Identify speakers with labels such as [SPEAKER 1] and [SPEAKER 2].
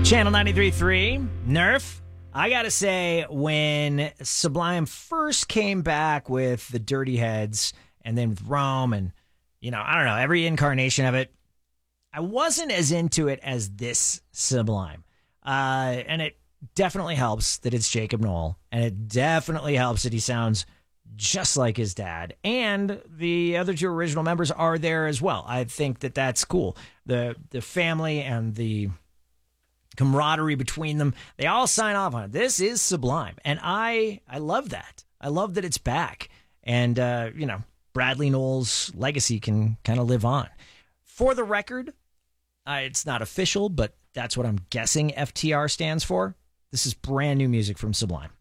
[SPEAKER 1] Channel 93.3, Nerf. I gotta say, when Sublime first came back with the Dirty Heads and then with Rome and, I don't know, every incarnation of it, I wasn't as into it as this Sublime. And it definitely helps that it's Jacob Noel, and it definitely helps that he sounds just like his dad. And the other two original members are there as well. I think that that's cool. The family and the camaraderie between them, they all sign off on it. This is Sublime, and I love that. I love that it's back, and Bradley Nowell's legacy can kind of live on. For the record, it's not official, but that's what I'm guessing FTR stands for. This is brand new music from Sublime.